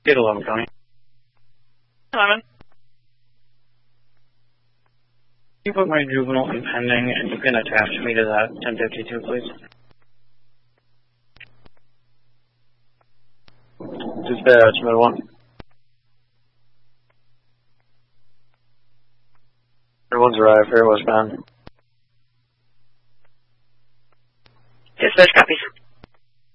Get 11 County. 11. You put my juvenile in pending, and you can attach me to that 1052, please. Dispatch, middle 1. Everyone's arrived, here westbound. Dispatch copies.